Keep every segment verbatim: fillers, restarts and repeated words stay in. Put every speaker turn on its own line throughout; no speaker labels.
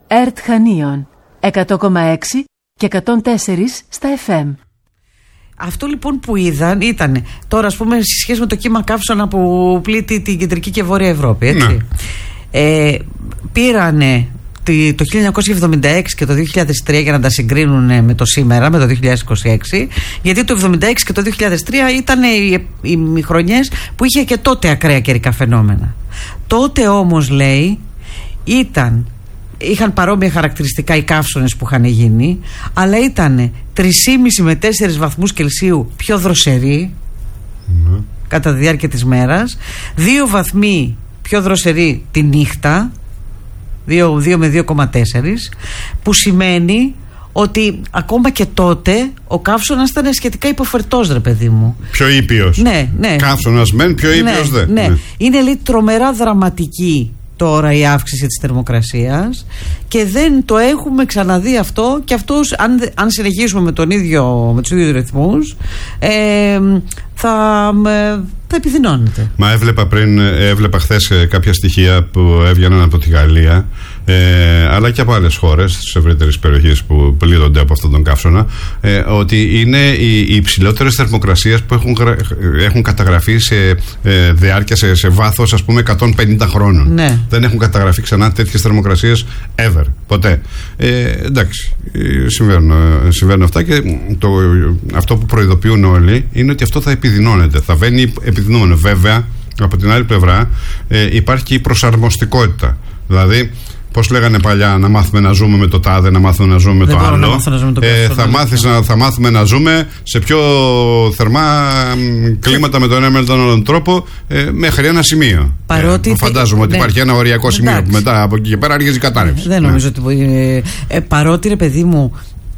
ΕΡΤ Χανίων εκατό κόμμα έξι και εκατόν τέσσερα στα εφ εμ.
Αυτό λοιπόν που είδαν ήταν τώρα, ας πούμε, σε σχέση με το κύμα καύσωνα που πλήττει την κεντρική και βόρεια Ευρώπη, έτσι. Ναι. Ε, πήρανε το χίλια εννιακόσια εβδομήντα έξι και το δύο χιλιάδες τρία για να τα συγκρίνουν με το σήμερα, με το δύο χιλιάδες είκοσι έξι, γιατί το εβδομήντα έξι και το δύο χιλιάδες τρία ήταν οι, οι, οι χρονιές που είχε και τότε ακραία καιρικά φαινόμενα. Τότε όμως, λέει, ήταν, είχαν παρόμοια χαρακτηριστικά οι καύσωνες που είχαν γίνει, αλλά ήταν τρεις κόμμα πέντε με τέσσερις βαθμούς Κελσίου πιο δροσεροί mm. κατά τη διάρκεια της μέρας, δύο βαθμοί πιο δροσεροί τη νύχτα, δύο με δύο κόμμα τέσσερα, που σημαίνει ότι ακόμα και τότε ο καύσωνας ήταν σχετικά υποφερτός, ρε παιδί μου.
Πιο ήπιος.
Ναι, ναι.
Καύσωνας μεν, πιο ήπιος
ναι,
δε.
Ναι. Ναι. Είναι, λέει, τρομερά δραματική τώρα η αύξηση της θερμοκρασίας και δεν το έχουμε ξαναδεί αυτό, και αυτός, αν, αν συνεχίσουμε με, τον ίδιο, με τους ίδιους ρυθμούς, ε, θα, ε, θα επιδεινώνεται.
Μα έβλεπα πριν, έβλεπα χθες κάποια στοιχεία που έβγαιναν από τη Γαλλία, ε, αλλά και από άλλες χώρες στις ευρύτερες περιοχές που πλήττονται από αυτόν τον καύσωνα, ε, ότι είναι οι, οι υψηλότερες θερμοκρασίες που έχουν, έχουν καταγραφεί σε ε, διάρκεια, σε, σε βάθος, ας πούμε, εκατόν πενήντα χρόνων. Ναι. Δεν έχουν καταγραφεί ξανά τέτοιες θερμοκρασίες ever, ποτέ. Ε, εντάξει, συμβαίνουν, συμβαίνουν αυτά, και το, αυτό που προειδοποιούν όλοι είναι ότι αυτό θα επιδεινώνεται, θα βαίνει επιδεινώνεται. Βέβαια, από την άλλη πλευρά, ε, υπάρχει και η προσαρμοστικότητα. Δηλαδή, πώς λέγανε παλιά, να μάθουμε να ζούμε με το τάδε, να μάθουμε να ζούμε με
Δεν
το άλλο.
Να να ζούμε το
ε, θα, μάθεις, να, θα μάθουμε να ζούμε σε πιο θερμά κλίματα με τον ένα με τον άλλον τρόπο, ε, μέχρι ένα σημείο.
Παρότι
ε, φαντάζομαι ότι
ναι.
υπάρχει ένα οριακό σημείο, εντάξει, που μετά από εκεί και πέρα αρχίζει η κατάρρευση.
Δεν νομίζω ναι. ότι. Ε, ε, παρότι, ρε παιδί μου,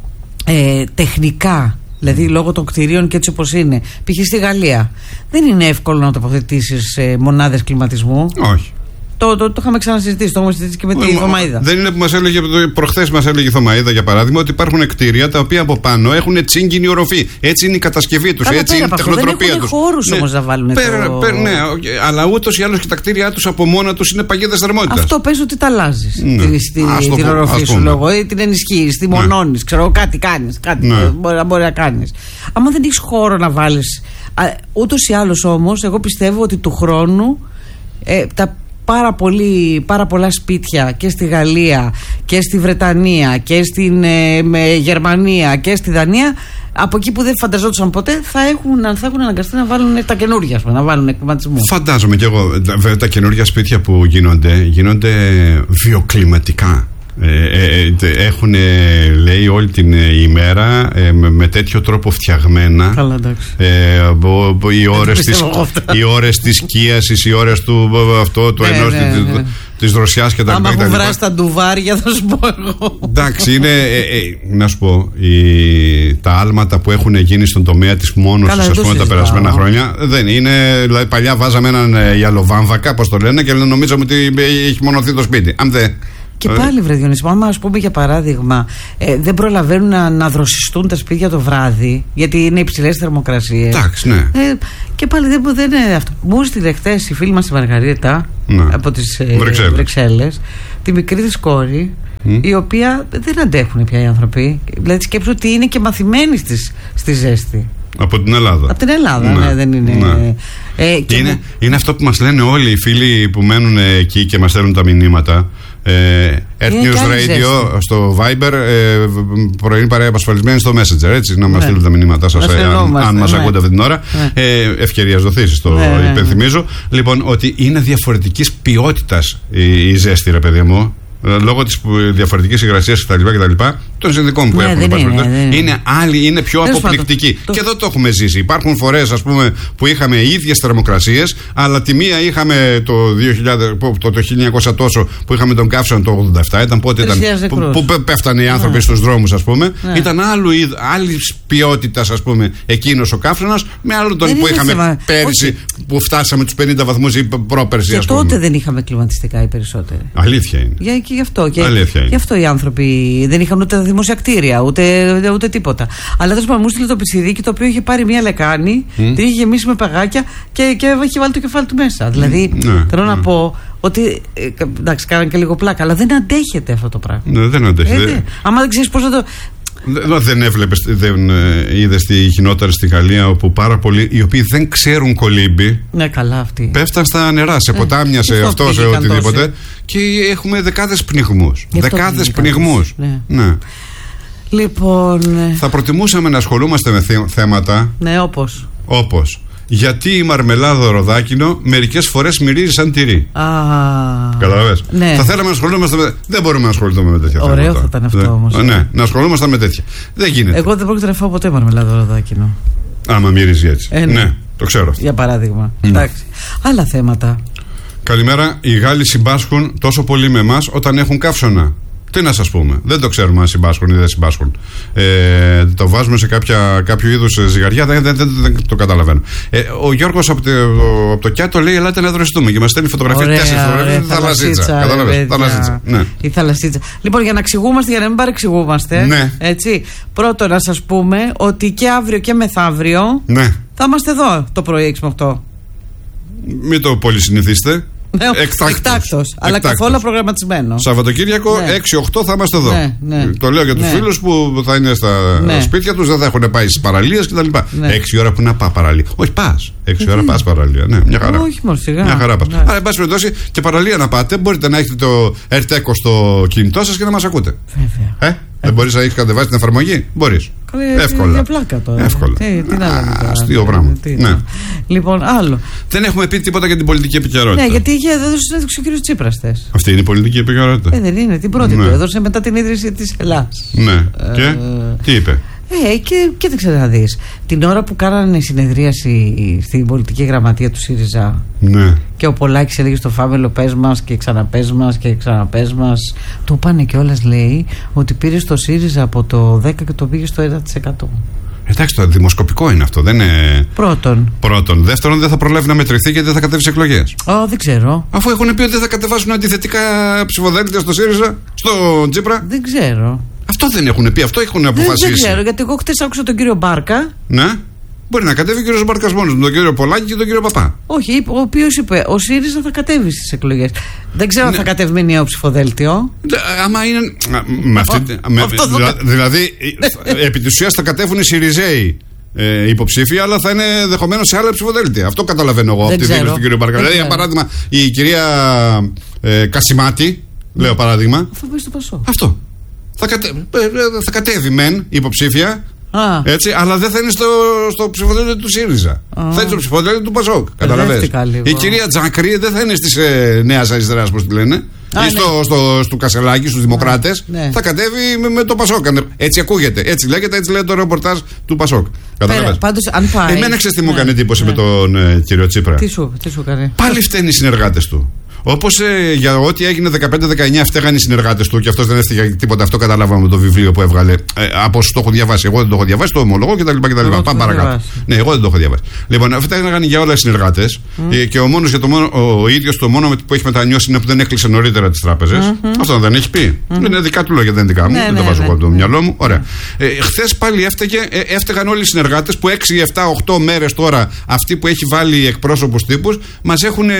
ε, τεχνικά, δηλαδή λόγω των κτηρίων και έτσι όπως είναι, π.χ. στη Γαλλία, δεν είναι εύκολο να τοποθετήσεις ε, μονάδες κλιματισμού.
Όχι.
Το, το, το είχαμε ξανασυζητήσει, το έχουμε συζητήσει και με τη Θωμαΐδα.
Δεν είναι που μας έλεγε, προχθές μας έλεγε η Θωμαΐδα, για παράδειγμα, ότι υπάρχουν κτίρια τα οποία από πάνω έχουν τσίγκινη οροφή. Έτσι είναι η κατασκευή τους, έτσι είναι η τεχνοτροπία τους.
Δεν έχουν χώρους ναι, όμως να βάλουν
πέρα,
το...
πέρα, ναι, αλλά ούτως ή άλλως και τα κτίρια τους από μόνα τους είναι παγίδες θερμότητας.
Αυτό πες ότι τα αλλάζεις, ναι. τη, στη,
το,
την οροφή σου λόγω, ή την ενισχύεις, τη μονώνεις, ναι. ξέρω, κάτι κάνεις, κάτι ναι. μπορεί, μπορεί να κάνεις. Άμα δεν έχεις χώρο να βάλεις, ούτως ή άλλως όμως, εγώ πιστεύω ότι του χρόνου ε, τα Πάρα, πολύ, πάρα πολλά σπίτια και στη Γαλλία και στη Βρετανία και στην ε, με Γερμανία και στη Δανία, από εκεί που δεν φανταζόντουσαν ποτέ, θα έχουν, θα έχουν αναγκαστεί να βάλουν τα καινούργια, να βάλουν κλιματισμό. Φαντάζομαι
κι εγώ. Τα, τα καινούργια σπίτια που γίνονται, γίνονται βιοκλιματικά. Ε, ε, έχουν, λέει, όλη την ημέρα ε, με, με τέτοιο τρόπο φτιαγμένα.
Καλά, εντάξει.
Ε, μπο, μπο, οι ώρες της, οι ώρες της σκίασης, οι ώρες του αυτό, του ναι, ενός, ναι, ναι, ναι. της δροσιάς και τα λοιπά.
Άμα που βράσει τα ντουβάρια, θα σου πω εγώ.
Εντάξει, είναι, ε, ε, να σου πω, οι, τα άλματα που έχουν γίνει στον τομέα της μόνωσης, ας πούμε, τα περασμένα χρόνια, δεν είναι. Δηλαδή, παλιά βάζαμε έναν γυαλοβάμβακα, πώς το λένε, και νομίζαμε ότι έχει μονοθεί το σπίτι. Αν δεν.
Και πάλι, βρε Διονύση, άμα, ας πούμε, για παράδειγμα, ε, δεν προλαβαίνουν να, να δροσιστούν τα σπίτια το βράδυ, γιατί είναι υψηλές θερμοκρασίες.
Εντάξει, ναι.
Ε, και πάλι δεν, δεν είναι αυτό. Μου στείλε χθες η φίλη μας η Μαργαρίτα, ναι. από τις ε, Βρυξέλλες. Βρυξέλλες, τη μικρή της κόρη, mm. η οποία δεν αντέχουν πια οι άνθρωποι. Δηλαδή, σκέψου ότι είναι και μαθημένοι στις, στη ζέστη.
Από την Ελλάδα.
Από την Ελλάδα, ναι, ναι δεν είναι.
Ναι. Ε, και είναι, μου... είναι αυτό που μας λένε όλοι οι φίλοι που μένουν εκεί και μας στέλνουν τα μηνύματα. Ε, Earth News Radio στο Viber, ε, πρωινή παρέα απασφαλισμένη στο Messenger. Έτσι, να μας ναι. στείλουν τα μηνύματά σας, ε, αν, αν μας ναι. ακούτε αυτή την ώρα. Ναι. Ε, ευκαιρίας δοθήσεις, το ναι, υπενθυμίζω. Ναι. Λοιπόν, ότι είναι διαφορετικής ποιότητας η, η ζέστη, ρε παιδί μου. Λόγω της διαφορετικής υγρασίας κτλ. Των συνδικών που ναι, έχουν είναι, ναι, ναι. είναι άλλη, είναι πιο Τέλος αποπληκτική. Το... Και εδώ το έχουμε ζήσει. Υπάρχουν φορές, ας πούμε, που είχαμε ίδιες θερμοκρασίες, αλλά τη μία είχαμε το, δύο χιλιάδες, το, το χίλια εννιακόσια τόσο που είχαμε τον καύσωνα το ογδόντα επτά. Ήταν πότε ήταν. Που, που πέφτανε οι άνθρωποι ναι. στους δρόμους, ας πούμε. Ναι. Ήταν άλλη ποιότητα, ας πούμε, εκείνος ο καύσωνας, με άλλο τον που είχαμε θέμα. πέρυσι, Όχι. που φτάσαμε τους πενήντα βαθμούς ή πρόπερσι.
Και τότε δεν είχαμε κλιματιστικά οι περισσότεροι.
Αλήθεια είναι.
Για, και γι' αυτό. Και γι' αυτό οι άνθρωποι δεν είχαν ούτε δημόσια κτίρια, ούτε, ούτε, ούτε τίποτα. Αλλά τέλος πάντων μου στείλε το πιτσιρίκι το οποίο είχε πάρει μια λεκάνη, mm. την είχε γεμίσει με παγάκια και, και είχε βάλει το κεφάλι του μέσα. Mm. Δηλαδή mm. θέλω mm. να πω ότι. Εντάξει, κάναν και λίγο πλάκα, αλλά δεν αντέχεται αυτό το πράγμα.
Ναι, δεν αντέχεται.
Ε, άμα δεν ξέρεις πώς να το.
Δεν έβλεπες, δεν είδες τι γινόταν στη Γαλλία, όπου πάρα πολλοί οι οποίοι δεν ξέρουν κολύμπι.
Ναι, καλά αυτοί.
Πέφταν στα νερά, σε ποτάμια, ε, σε αυτό, σε οτιδήποτε. Τόσοι. Και έχουμε δεκάδες πνιγμούς. Δεκάδες πνιγμούς. Ναι. Ναι.
Λοιπόν.
Θα προτιμούσαμε να ασχολούμαστε με θέματα.
Ναι, όπως.
Όπως. Γιατί η μαρμελάδα ροδάκινο μερικές φορές μυρίζει σαν τυρί.
Α,
καταλαβες.
Ναι.
Θα θέλαμε να ασχολούμαστε με. Δεν μπορούμε να ασχοληθούμε με τέτοια
Ωραίο
θέματα.
Ωραίο θα ήταν αυτό όμως.
Ναι, να ασχολούμαστε με τέτοια. Δεν γίνεται.
Εγώ δεν πρόκειται να φάω ποτέ μαρμελάδα ροδάκινο.
Άμα μυρίζει έτσι.
Ε, ναι.
ναι, το ξέρω αυτό.
Για παράδειγμα. Mm. Εντάξει. Άλλα θέματα.
Καλημέρα. Οι Γάλλοι συμπάσχουν τόσο πολύ με εμάς όταν έχουν καύσωνα. Τι να σας πούμε, δεν το ξέρουμε αν συμπάσχουν ή δεν συμπάσχουν. Ε, το βάζουμε σε κάποια, κάποιο είδους ζυγαριά, δεν, δεν, δεν, δεν το καταλαβαίνω. Ε, ο Γιώργος από το, από το Κιάτο λέει: ελάτε να δροσιστούμε και μας στέλνει φωτογραφία. Τέσσερις φωτογραφίες. Θαλασσίτσα. Καταλαβαίνετε. Θαλασσίτσα. Ναι.
Η θαλασσίτσα. Λοιπόν, για να εξηγούμαστε, για να μην παρεξηγούμαστε.
Ναι.
Έτσι. Πρώτον, να σας πούμε ότι και αύριο και μεθαύριο
ναι.
θα είμαστε εδώ το πρωί έξι με οκτώ.
Μην το πολύ συνηθίστε.
Ναι, εκτάκτος, αλλά καθόλου προγραμματισμένο.
Σαββατοκύριακο ναι. έξι οκτώ θα είμαστε εδώ.
Ναι, ναι.
Το λέω για τους ναι. φίλους που θα είναι στα ναι. σπίτια τους, δεν θα έχουν πάει στις παραλίες κτλ. Ναι. έξι ώρα που να πάει παραλία. Όχι, πας. έξι ώρα πας παραλία. Ναι, μια χαρά.
Όχι, μόνο σιγά.
Μια χαρά πας. Ναι. Άρα, εν πάση περιπτώσει, και παραλία να πάτε, μπορείτε να έχετε το AirTeco στο κινητό σας και να μας ακούτε.
Βέβαια.
Ε? Δεν μπορείς να έχεις κατεβάσει την εφαρμογή. Μπορείς.
Καλή,
εύκολα.
Για πλάκα τώρα.
Εύκολα.
Τι, τι να λέμε τώρα.
Αστείο πράγμα. Ναι.
Λοιπόν, άλλο.
Δεν έχουμε πει τίποτα για την πολιτική επικαιρότητα.
Ναι, γιατί είχε έδωσε συνέντευξη ο κύριος Τσίπρας χθες.
Αυτή είναι η πολιτική επικαιρότητα.
Ε, δεν είναι. Την πρώτη ναι. του έδωσε μετά την ίδρυση της Ελλάδας.
Ναι. Ε, και τι είπε.
Ε, και κοίταξε να δεις. Την ώρα που κάνανε συνεδρίαση στην πολιτική γραμματεία του ΣΥΡΙΖΑ
ναι.
και ο Πολάκης έλεγε στο Φάμελο πες μας και ξαναπες μας και ξαναπες μας, του πάνε κιόλας, λέει, ότι πήρε στο ΣΥΡΙΖΑ από το δέκα και το πήγε στο ένα τοις εκατό.
Εντάξει, το δημοσκοπικό είναι αυτό, δεν είναι.
Πρώτον.
Πρώτον. Δεύτερον, δεν θα προλάβει να μετρηθεί γιατί δεν θα κατέβει σε εκλογές.
Ω, δεν ξέρω.
Αφού έχουν πει ότι δεν θα κατεβάσουν αντιθετικά ψηφοδέλτια στο ΣΥΡΙΖΑ, στο Τσίπρα.
Δεν ξέρω.
Αυτό δεν έχουν πει, αυτό έχουν αποφασίσει.
Δεν, δεν ξέρω, γιατί εγώ χτες άκουσα τον κύριο Μπάρκα.
Ναι. Μπορεί να κατέβει ο κύριος Μπάρκας μόνος με τον κύριο Πολάκη και τον κύριο Παπά.
Όχι, ο οποίος είπε, ο ΣΥΡΙΖΑ θα κατέβει στις εκλογές. Δεν ξέρω αν ναι. θα κατέβει με νέο ψηφοδέλτιο.
Άμα είναι. Με αυτή, με, δηλα, δηλαδή, επί της ουσίας θα κατέβουν οι ΣΥΡΙΖΑΙοι ε, υποψήφοι, αλλά θα είναι δεχομένως σε άλλα ψηφοδέλτια. Αυτό καταλαβαίνω εγώ από τη δήλωση του κύριου Μπάρκα. Δηλαδή, για παράδειγμα, η κυρία ε, Κασιμάτη, λέω παράδειγμα.
Αυτό πάει στο Πασό.
Αυτό. Θα, κατε, θα κατέβει μεν υποψήφια.
Α.
Έτσι, αλλά δεν θα είναι στο, στο ψηφοδέλτιο του ΣΥΡΙΖΑ. Α. Θα είναι στο ψηφοδέλτιο του ΠΑΣΟΚ. Καταλαβαίνεις. Η κυρία Τζάκρη δεν θα είναι στη ε, Νέα Αριστερά, πώς τη λένε. Α, ή ναι. στο, στο, στο Κασελάκι, στους Δημοκράτες. Ναι. Θα κατέβει με, με το ΠΑΣΟΚ. Έτσι ακούγεται. Έτσι λέγεται, έτσι λέει το ρεπορτάζ του ΠΑΣΟΚ. Καταλαβαίνεις. Εμένα ξέρεις τι μου έκανε εντύπωση με τον ε, κύριο Τσίπρα.
Τι σου, τι σου έκανε.
Πάλι φταίνει οι συνεργάτες του. Όπως ε, για ό,τι έγινε δεκαπέντε δεκαεννιά φταίγαν οι συνεργάτες του και αυτός δεν έφταιγε τίποτα. Αυτό καταλάβαμε με το βιβλίο που έβγαλε. Ε, από όσους το έχω διαβάσει. Εγώ δεν το έχω διαβάσει, το ομολογώ κτλ. Πάμε παρακάτω. Ναι, εγώ δεν το έχω διαβάσει. Λοιπόν, αυτά ήταν για όλα οι συνεργάτες. Mm. Ε, και ο μόνος για το μόνο, ο, ο ίδιος το μόνο που έχει μετανιώσει είναι που δεν έκλεισε νωρίτερα τις τράπεζες. Mm-hmm. Αυτό δεν έχει πει. Mm-hmm. Είναι δικά του λόγια, δεν είναι δικά μου. Ναι, δεν ναι, τα βάζω εγώ ναι, από το ναι. μυαλό μου. Ωραία. Ε, χθες πάλι έφταιγε, ε, έφταιγαν όλοι οι συνεργάτες που έξι, επτά, οκτώ μέρες τώρα αυτοί που έχει βάλει εκπρόσωπους τύπους μας έχουν ε,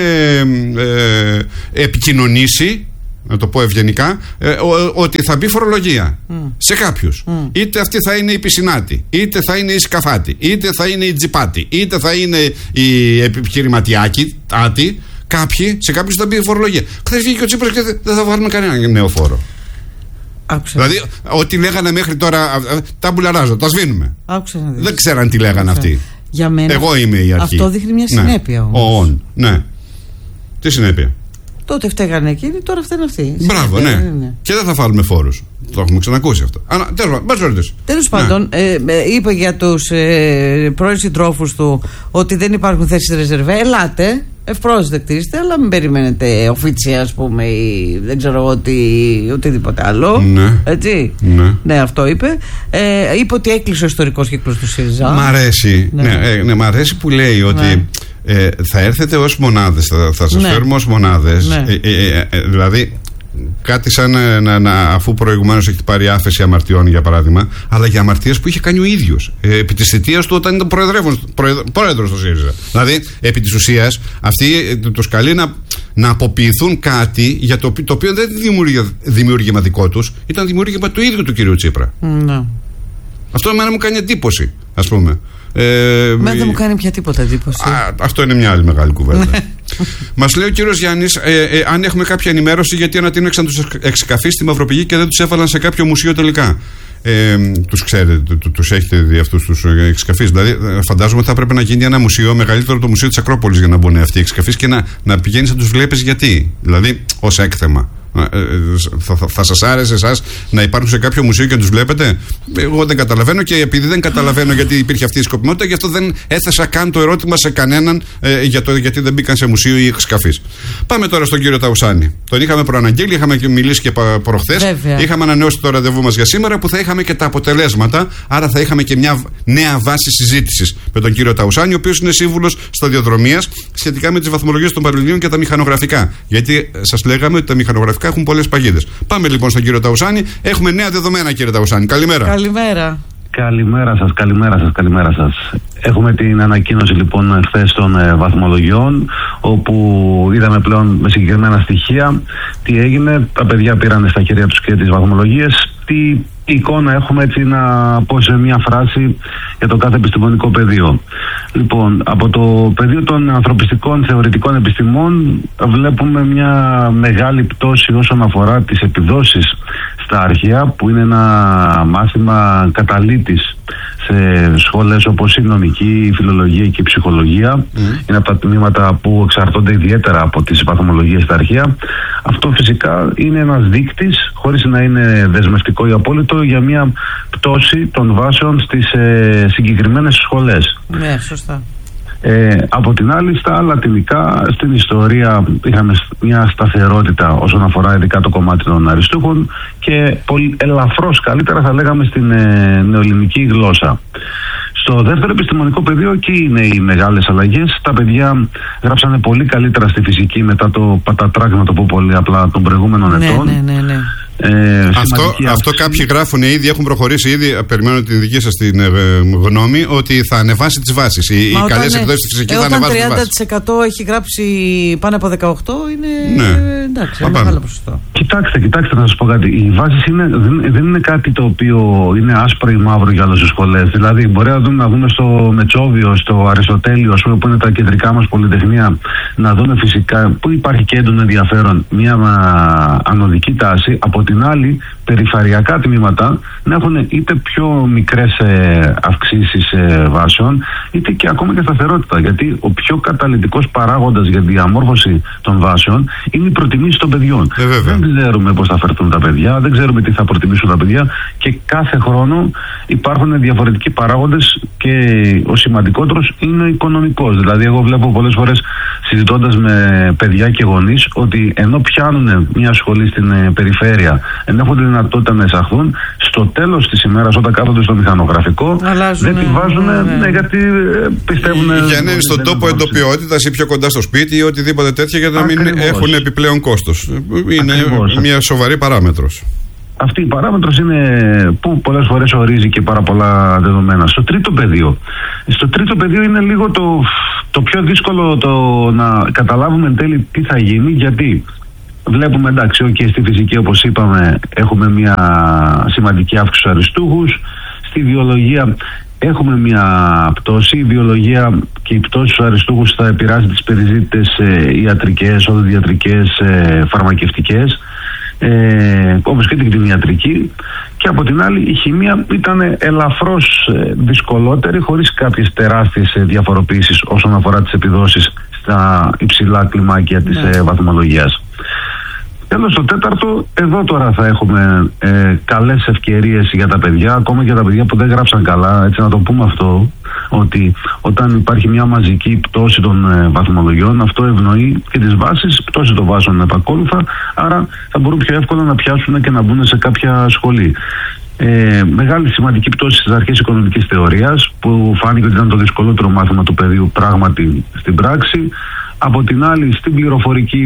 ε, επικοινωνήσει, να το πω ευγενικά, ε, ο, ότι θα μπει φορολογία mm. σε κάποιους. Mm. Είτε αυτή θα είναι η πισινάτη, είτε θα είναι η σκαφάτη, είτε θα είναι η τζιπάτη, είτε θα είναι η επιχειρηματιάκη, άτη, κάποιοι, σε κάποιους θα μπει η φορολογία. Χθες βγήκε ο Τσίπρας και δεν θα βάλουμε κανένα νέο φόρο.
Άκουσα.
Δηλαδή, ό,τι λέγανε μέχρι τώρα, τα μπουλαράζω, τα σβήνουμε.
Άκουσα.
Δεν ξέραν τι λέγανε αυτοί.
Για μένα,
εγώ είμαι η αρχή.
Αυτό δείχνει μια συνέπεια,
ναι. όμως. Ο, ναι. Τι συνέπεια? Τότε
φταίγανε εκείνοι, τώρα φταίνουν αυτοί.
Μπράβο, ναι. Είναι. Και δεν θα βάλουμε φόρους. Το έχουμε ξανακούσει αυτό.
Τέλος πάντων, ναι. ε, ε, είπε για τους ε, πρώην συντρόφους του ότι δεν υπάρχουν θέσεις ρεζερβέ. Ελάτε, ευπρόσδεκτοι είστε, αλλά μην περιμένετε οφίτσια, ας πούμε, ή δεν ξέρω εγώ τι, οτιδήποτε άλλο.
Ναι.
Έτσι.
Ναι.
Ναι, αυτό είπε. Ε, είπε ότι έκλεισε ο ιστορικός κύκλος του ΣΥΡΙΖΑ.
Μ' αρέσει. Ναι. Ναι, ε, ναι, μ' αρέσει που λέει ότι. Ναι. Ε, θα έρθετε ως μονάδες, θα, θα σας ναι. φέρουμε ως μονάδες. Ναι. Ε, ε, ε, ε, δηλαδή, κάτι σαν να, να, αφού προηγουμένως έχει πάρει άφεση αμαρτιών, για παράδειγμα, αλλά για αμαρτίες που είχε κάνει ο ίδιος ε, επί της θητείας του όταν ήταν πρόεδρος του ΣΥΡΙΖΑ. Δηλαδή, επί της ουσίας, αυτοί ε, τους καλεί να, να αποποιηθούν κάτι για το, το οποίο δεν είναι δημιούργημα δικό τους, ήταν δημιούργημα του ίδιου του κυρίου Τσίπρα.
Ναι. Αυτό
εμένα μου κάνει εντύπωση, ας πούμε.
Ε, Μένα δεν μου κάνει πια τίποτα εντύπωση.
Α, αυτό είναι μια άλλη μεγάλη κουβέντα. Μας λέει ο κύριος Γιάννης, ε, ε, αν έχουμε κάποια ενημέρωση γιατί ανατείναξαν τους εξκαφείς στη Μαυροπηγή και δεν τους έβαλαν σε κάποιο μουσείο τελικά. Ε, τους ξέρετε, του, τους έχετε δει αυτούς τους εξκαφείς? Δηλαδή, φαντάζομαι ότι θα πρέπει να γίνει ένα μουσείο μεγαλύτερο από το Μουσείο της Ακρόπολης για να μπουν αυτοί οι εξκαφείς και να, να πηγαίνεις να τους βλέπεις γιατί. Δηλαδή, ως έκθεμα. Θα, θα, θα σας άρεσε εσάς να υπάρχουν σε κάποιο μουσείο και να τους βλέπετε? Εγώ δεν καταλαβαίνω, και επειδή δεν καταλαβαίνω γιατί υπήρχε αυτή η σκοπιμότητα, γι' αυτό δεν έθεσα καν το ερώτημα σε κανέναν ε, για το γιατί δεν μπήκαν σε μουσείο ή εξκαφείς. Πάμε τώρα στον κύριο Ταουσάνη. Τον είχαμε προαναγγείλει, είχαμε και μιλήσει και προχθές. Είχαμε ανανεώσει το ραντεβού μας για σήμερα, που θα είχαμε και τα αποτελέσματα. Άρα θα είχαμε και μια νέα βάση συζήτησης με τον κύριο Ταουσάνη, ο οποίος είναι σύμβουλος σταδιοδρομίας σχετικά με τις βαθμολογίες των Πανελληνίων και τα μηχανογραφικά. Γιατί σας λέγαμε ότι τα μηχανογραφικά έχουν πολλές παγίδες. Πάμε λοιπόν στον κύριο Ταουσάνη. Έχουμε νέα δεδομένα, κύριε Ταουσάνη. Καλημέρα.
Καλημέρα.
Καλημέρα σας, καλημέρα σας, καλημέρα σας. Έχουμε την ανακοίνωση λοιπόν χθες των ε, βαθμολογιών, όπου είδαμε πλέον με συγκεκριμένα στοιχεία τι έγινε. Τα παιδιά πήραν στα χέρια τους και τις βαθμολογίες. Τι εικόνα έχουμε, έτσι να πω σε μια φράση, για το κάθε επιστημονικό πεδίο. Λοιπόν, από το πεδίο των ανθρωπιστικών θεωρητικών επιστημών βλέπουμε μια μεγάλη πτώση όσον αφορά τις επιδόσεις στα αρχαία, που είναι ένα μάθημα καταλήτης σε σχολές όπως η νομική, η φιλολογία και η ψυχολογία. Mm. Είναι από τα τμήματα που εξαρτώνται ιδιαίτερα από τις βαθμολογίες στα αρχαία. Αυτό φυσικά είναι ένας δείκτης, χωρίς να είναι δεσμευτικό ή απόλυτο, για μια πτώση των βάσεων στις ε, συγκεκριμένες σχολές.
Ναι, σωστά.
Ε, από την άλλη, στα λατινικά, στην ιστορία είχαμε μια σταθερότητα όσον αφορά ειδικά το κομμάτι των αριστούχων, και πολύ ελαφρώς καλύτερα θα λέγαμε στην ε, νεοελληνική γλώσσα. Στο δεύτερο επιστημονικό πεδίο, εκεί είναι οι μεγάλες αλλαγές. Τα παιδιά γράψανε πολύ καλύτερα στη φυσική μετά το πατατράκ, να το πω πολύ απλά, των προηγούμενων
ναι,
ετών.
Ναι, ναι, ναι.
Ε, αυτό, αυτό κάποιοι γράφουν ήδη, έχουν προχωρήσει ήδη. Περιμένω την δική σας την ε, γνώμη, ότι θα ανεβάσει τις βάσεις. Οι, οι καλές εκδόσεις στη φυσική ε, θα ανεβάσουν τις βάσεις.
Όταν τριάντα τοις εκατό έχει γράψει πάνω από δεκαοκτώ, είναι
ναι.
εντάξει, είναι μεγάλο ποσοστό.
Κοιτάξτε, κοιτάξτε να σας πω κάτι. Οι βάσεις είναι, δεν, δεν είναι κάτι το οποίο είναι άσπρο ή μαύρο για όλες τις σχολές. Δηλαδή, μπορεί να δούμε, να δούμε στο Μετσόβιο, στο Αριστοτέλειο, ας πούμε, που είναι τα κεντρικά μας πολυτεχνία, να δούμε φυσικά που υπάρχει και έντονο ενδιαφέρον, μια ανωδική τάση. Από την άλλη, περιφερειακά τμήματα να έχουν είτε πιο μικρές ε, αυξήσεις ε, βάσεων, είτε και ακόμα και σταθερότητα. Γιατί ο πιο καταλυτικός παράγοντας για τη διαμόρφωση των βάσεων είναι η προτιμήση των παιδιών.
Ε,
δεν ξέρουμε πώς θα φερθούν τα παιδιά, δεν ξέρουμε τι θα προτιμήσουν τα παιδιά, και κάθε χρόνο υπάρχουν διαφορετικοί παράγοντες, και ο σημαντικότερος είναι ο οικονομικός. Δηλαδή, εγώ βλέπω πολλές φορές, συζητώντας με παιδιά και γονείς, ότι ενώ πιάνουν μια σχολή στην ε, περιφέρεια, ενώ έχουν τη δυνατότητα να εισαχθούν, στο τέλος της ημέρας, όταν κάθονται στο μηχανογραφικό, αλλάζουν, δεν τη βάζουν, ναι, ναι. Ναι, γιατί πιστεύουν.
Για να είναι στον τόπο εντοπιότητας ή πιο κοντά στο σπίτι ή οτιδήποτε τέτοια, για να μην έχουν επιπλέον κόστος. Είναι Ακριβώς. μια σοβαρή παράμετρος.
Αυτή η παράμετρος είναι που πολλές φορές ορίζει και πάρα πολλά δεδομένα. Στο τρίτο πεδίο. Στο τρίτο πεδίο είναι λίγο το, το πιο δύσκολο το να καταλάβουμε εν τέλει τι θα γίνει, γιατί βλέπουμε, εντάξει, okay, στη φυσική, όπως είπαμε, έχουμε μια σημαντική αύξηση στους αριστούχους. Στη βιολογία έχουμε μια πτώση. Η βιολογία και η πτώση στους αριστούχους θα επηρεάσει τις περιζήτητες ε, ιατρικές, οδοδιατρικές, ε, φαρμακευτικές, ε, όπως και την κτηνιατρική. Και από την άλλη, η χημεία ήταν ελαφρώς ε, δυσκολότερη, χωρίς κάποιες τεράστιες ε, διαφοροποιήσεις όσον αφορά τις επιδόσεις στα υψηλά κλιμάκια της ε, βαθμολογίας. Τέλος, το τέταρτο, εδώ τώρα θα έχουμε ε, καλές ευκαιρίες για τα παιδιά, ακόμα για τα παιδιά που δεν γράψαν καλά, έτσι να το πούμε αυτό, ότι όταν υπάρχει μια μαζική πτώση των ε, βαθμολογιών, αυτό ευνοεί και τις βάσεις, πτώση των βάσεων επακόλουθα, άρα θα μπορούν πιο εύκολα να πιάσουν και να μπουν σε κάποια σχολή. Ε, μεγάλη σημαντική πτώση στις αρχές οικονομικής θεωρίας, που φάνηκε ότι ήταν το δυσκολότερο μάθημα του παιδίου πράγματι στην πράξη. Από την άλλη, στην πληροφορική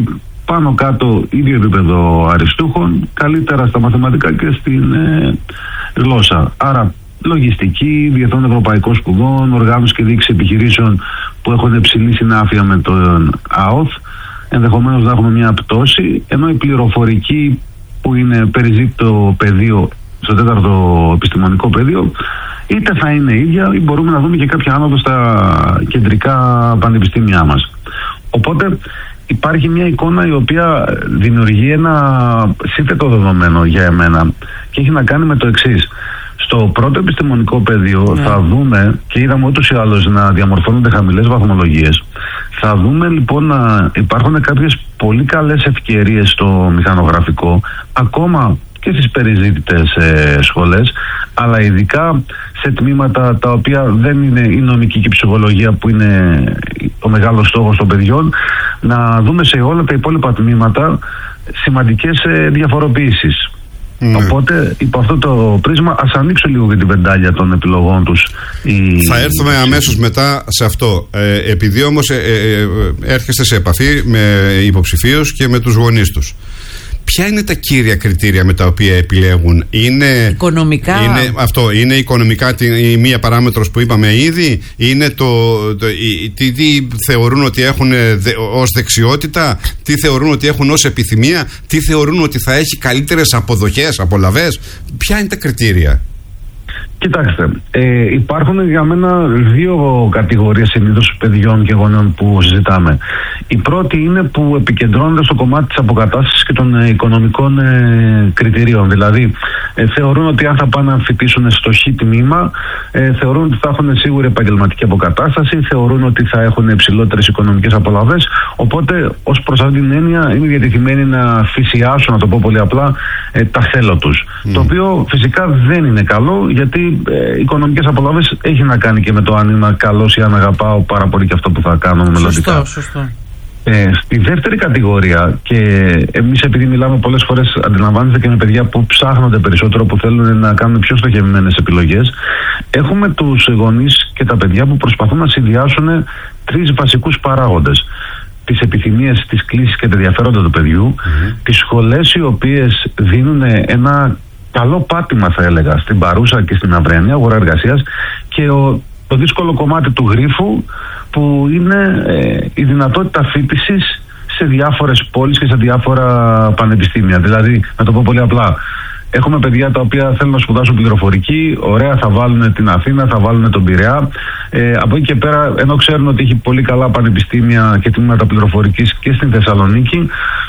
πάνω κάτω ίδιο επίπεδο αριστούχων, καλύτερα στα μαθηματικά και στην ε, γλώσσα. Άρα λογιστική, διεθνών ευρωπαϊκών σπουδών, οργάνωση και διοίκηση επιχειρήσεων που έχουν υψηλή συνάφεια με τον ΑΟΘ, ενδεχομένως να έχουμε μια πτώση, ενώ η πληροφορική που είναι περιζήτητο πεδίο στο τέταρτο επιστημονικό πεδίο, είτε θα είναι ίδια ή μπορούμε να δούμε και κάποια άνοδο στα κεντρικά πανεπιστήμια μας. Οπότε υπάρχει μια εικόνα η οποία δημιουργεί ένα σύνθετο δεδομένο για εμένα και έχει να κάνει με το εξής. Στο πρώτο επιστημονικό πεδίο yeah. θα δούμε, και είδαμε ούτως ή άλλως να διαμορφώνονται χαμηλές βαθμολογίες, θα δούμε λοιπόν να υπάρχουν κάποιες πολύ καλές ευκαιρίες στο μηχανογραφικό, ακόμα και στις περιζήτητες ε, σχολές, αλλά ειδικά σε τμήματα τα οποία δεν είναι η νομική και η ψυχολογία που είναι ο μεγάλος στόχος των παιδιών, να δούμε σε όλα τα υπόλοιπα τμήματα σημαντικές ε, διαφοροποιήσεις. Mm. Οπότε υπό αυτό το πρίσμα ας ανοίξω λίγο για την βεντάλια των επιλογών τους. Η...
Θα έρθουμε αμέσως μετά σε αυτό. Ε, επειδή όμως ε, ε, έρχεστε σε επαφή με υποψηφίους και με τους γονείς τους, ποια είναι τα κύρια κριτήρια με τα οποία επιλέγουν? Είναι
οικονομικά.
Είναι αυτό, είναι οικονομικά η μία παράμετρος που είπαμε ήδη? Είναι το, το η, τι, τι θεωρούν ότι έχουν δε, ως δεξιότητα? Τι θεωρούν ότι έχουν ως επιθυμία? Τι θεωρούν ότι θα έχει καλύτερες αποδοχές, απολαβές? Ποια είναι τα κριτήρια?
Κοιτάξτε, ε, υπάρχουν για μένα δύο κατηγορίες συνήθως παιδιών και γονέων που συζητάμε. Η πρώτη είναι που επικεντρώνονται στο κομμάτι της αποκατάστασης και των ε, οικονομικών ε, κριτηρίων. Δηλαδή, ε, θεωρούν ότι αν θα πάνε να φοιτήσουν στο χ τμήμα, ε, θεωρούν ότι θα έχουν σίγουρη επαγγελματική αποκατάσταση, θεωρούν ότι θα έχουν υψηλότερες οικονομικές απολαβές. Οπότε, ως προς αυτή την έννοια, είναι διατεθειμένοι να θυσιάσουν, να το πω πολύ απλά, ε, τα θέλω τους. Mm. Το οποίο φυσικά δεν είναι καλό, γιατί Ε, οικονομικές απολαύσεις έχει να κάνει και με το αν είμαι καλός ή αν αγαπάω πάρα πολύ και αυτό που θα κάνω μελλοντικά.
Σωστό, σωστό.
Ε, στη δεύτερη κατηγορία, και εμείς επειδή μιλάμε πολλές φορές, αντιλαμβάνεστε, και με παιδιά που ψάχνονται περισσότερο, που θέλουν να κάνουν πιο στοχευμένες επιλογές, έχουμε τους γονείς και τα παιδιά που προσπαθούν να συνδυάσουν τρεις βασικούς παράγοντες: τις επιθυμίες, τις κλίσεις και τα ενδιαφέροντα του παιδιού, mm-hmm. τις σχολές οι οποίες δίνουν ένα καλό πάτημα, θα έλεγα, στην παρούσα και στην αυριανή αγορά εργασίας, και ο, το δύσκολο κομμάτι του γρίφου, που είναι ε, η δυνατότητα φοιτησης σε διάφορες πόλεις και σε διάφορα πανεπιστήμια. Δηλαδή, να το πω πολύ απλά, έχουμε παιδιά τα οποία θέλουν να σπουδάσουν πληροφορική, ωραία, θα βάλουν την Αθήνα, θα βάλουν τον Πειραιά. Ε, από εκεί και πέρα, ενώ ξέρουν ότι έχει πολύ καλά πανεπιστήμια και τμήματα πληροφορικής και στην Θεσσαλονίκη,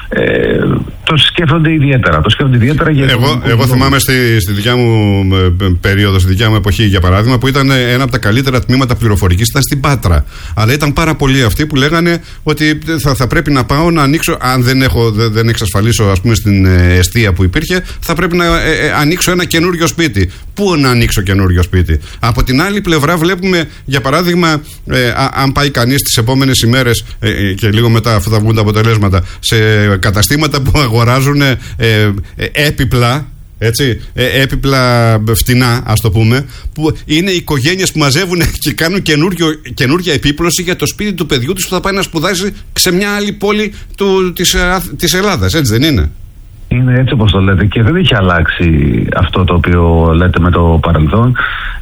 ε, το σκέφτονται ιδιαίτερα. Το σκέφτονται ιδιαίτερα για
εγώ, εγώ θυμάμαι στη, στη δικιά μου περίοδο, στη δικιά μου εποχή, για παράδειγμα, που ήταν ένα από τα καλύτερα τμήματα πληροφορικής, ήταν στην Πάτρα. Αλλά ήταν πάρα πολλοί αυτοί που λέγανε ότι θα, θα πρέπει να πάω να ανοίξω, αν δεν, έχω, δεν, δεν εξασφαλίσω, ας πούμε, στην εστία που υπήρχε, θα πρέπει να ε, ε, ανοίξω ένα καινούριο σπίτι. Πού να ανοίξω καινούριο σπίτι? Από την άλλη πλευρά βλέπουμε, για παράδειγμα, ε, α, αν πάει κανείς τις επόμενες ημέρες ε, ε, και λίγο μετά, αφού θα βγουν τα αποτελέσματα, σε καταστήματα που αγοράζουν ε, ε, έπιπλα, έτσι, ε, έπιπλα φτηνά, ας το πούμε, που είναι οικογένειες που μαζεύουν και κάνουν καινούργια επίπλωση για το σπίτι του παιδιού τους που θα πάει να σπουδάσει σε μια άλλη πόλη του, της, της Ελλάδας, έτσι δεν είναι?
Είναι έτσι όπως το λέτε, και δεν έχει αλλάξει αυτό το οποίο λέτε με το παρελθόν.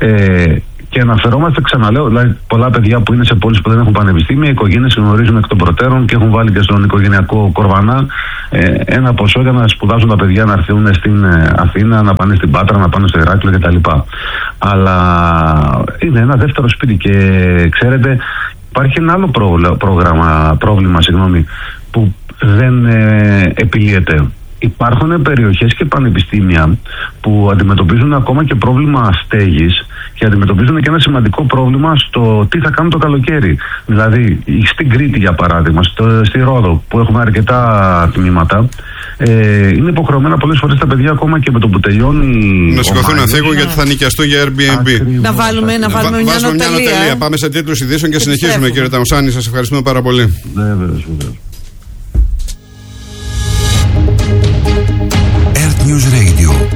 Ε, Και αναφερόμαστε, ξαναλέω, δηλαδή πολλά παιδιά που είναι σε πόλεις που δεν έχουν πανεπιστήμια, οι οικογένειες γνωρίζουν εκ των προτέρων και έχουν βάλει και στον οικογενειακό κορβανά ε, ένα ποσό για να σπουδάσουν τα παιδιά, να έρθουν στην ε, Αθήνα, να πάνε στην Πάτρα, να πάνε στο Ηράκλειο κτλ. Αλλά είναι ένα δεύτερο σπίτι, και ξέρετε, υπάρχει ένα άλλο πρόγραμμα, πρόγραμμα, πρόβλημα συγγνώμη, που δεν ε, επιλύεται. Υπάρχουν περιοχές και πανεπιστήμια που αντιμετωπίζουν ακόμα και πρόβλημα στέγης, και αντιμετωπίζουν και ένα σημαντικό πρόβλημα στο τι θα κάνουν το καλοκαίρι. Δηλαδή, στην Κρήτη, για παράδειγμα, στο, στη Ρόδο, που έχουμε αρκετά τμήματα, ε, είναι υποχρεωμένα πολλές φορές τα παιδιά, ακόμα και με το που τελειώνει.
Να σηκωθούν να φύγουν, γιατί θα νοικιαστούν για Airbnb.
Ακριβώς, να βάλουμε, να βάλουμε μια νοτελεία.
Πάμε σε τίτλους ειδήσεων και, και συνεχίζουμε, κύριε Ταμσάνη. Σας ευχαριστούμε πάρα πολύ.
Βέβαιως, βέβαιως.
Earth News Radio.